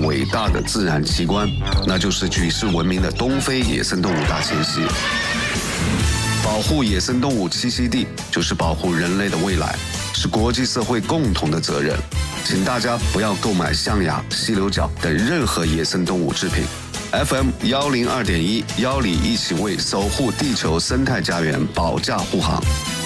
伟大的自然奇观，那就是举世闻名的东非野生动物大迁徙。保护野生动物栖息地，就是保护人类的未来，是国际社会共同的责任。请大家不要购买象牙、犀牛角等任何野生动物制品。FM 102.1，邀你一起为守护地球生态家园保驾护航。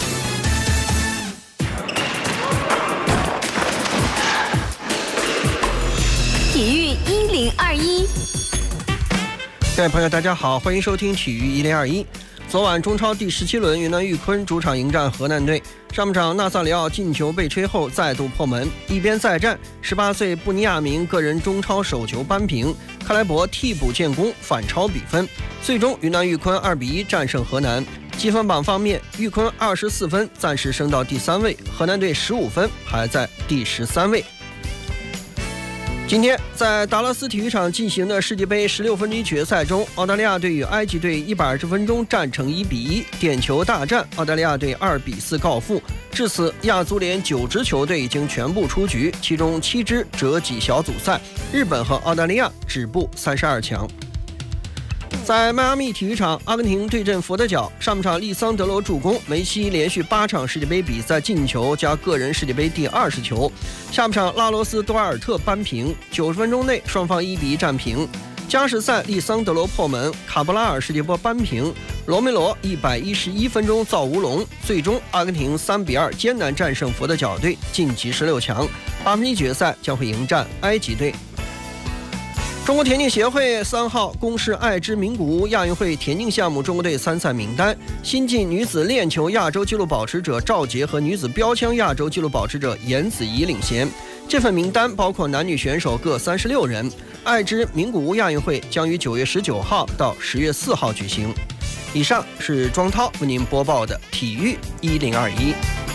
体育1021， 各位朋友，大家好，欢迎收听体育1021。昨晚中超第17轮，云南玉坤主场迎战河南队。上半场纳萨里奥进球被吹后再度破门，一边再战，18岁布尼亚明个人中超首球扳平，克莱伯替补建功反超比分，最终云南玉坤2-1战胜河南。积分榜方面，玉坤24分，暂时升到第3位，河南队15分，还在第13位。今天在达拉斯体育场进行的世界杯16分之一决赛中，澳大利亚队与埃及队120分钟战成1-1，点球大战，澳大利亚队2-4告负。至此，亚足联9支球队已经全部出局，其中7支折戟小组赛，日本和澳大利亚止步32强。在迈阿密体育场，阿根廷对阵佛得角。上半场利桑德罗助攻，梅西连续8场世界杯比赛进球加个人世界杯第20球。下半场拉罗斯多瓦尔特扳平，90分钟内双方1-1战平。加时赛利桑德罗破门，卡布拉尔世界波扳平，罗梅罗111分钟造乌龙。最终阿根廷3-2艰难战胜佛得角队，晋级16强。8分之一决赛将会迎战埃及队。中国田径协会3号公示爱知名古屋亚运会田径项目中国队参赛名单，新晋女子链球亚洲纪录保持者赵洁和女子标枪亚洲纪录保持者严子怡领衔。这份名单包括男女选手各36人。爱知名古屋亚运会将于9月19号到10月4号举行。以上是庄涛为您播报的体育1021。